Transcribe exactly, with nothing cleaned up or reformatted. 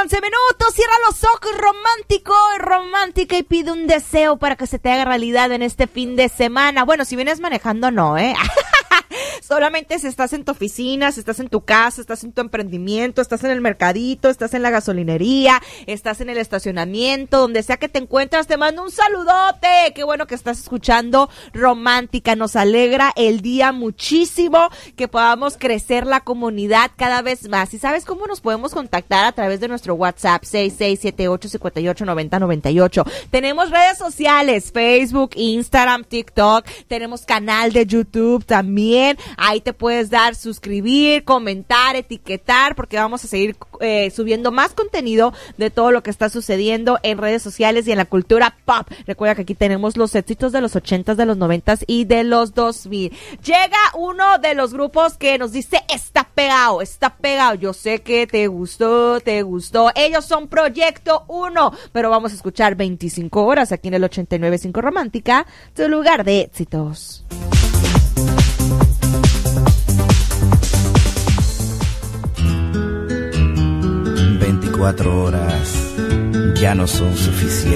once minutos, cierra los ojos, romántico y romántica, y pide un deseo para que se te haga realidad en este fin de semana. Bueno, si vienes manejando, no, ¿eh? Solamente si estás en tu oficina, si estás en tu casa, estás en tu emprendimiento, estás en el mercadito, estás en la gasolinería, estás en el estacionamiento, donde sea que te encuentras, te mando un saludote. Qué bueno que estás escuchando Romántica. Nos alegra el día muchísimo que podamos crecer la comunidad cada vez más. ¿Y sabes cómo nos podemos contactar? A través de nuestro WhatsApp seis seis siete ocho, cinco ocho, nueve cero nueve ocho. Tenemos redes sociales, Facebook, Instagram, TikTok, tenemos canal de YouTube también. Ahí te puedes dar, suscribir, comentar, etiquetar, porque vamos a seguir eh, subiendo más contenido de todo lo que está sucediendo en redes sociales y en la cultura pop. Recuerda que aquí tenemos los éxitos de los ochentas, de los noventas y de los dos mil. Llega uno de los grupos que nos dice, está pegado, está pegado. Yo sé que te gustó, te gustó. Ellos son Proyecto uno, pero vamos a escuchar veinticinco horas aquí en el ochenta y nueve punto cinco Romántica, tu lugar de éxitos. veinticuatro horas ya no son suficientes.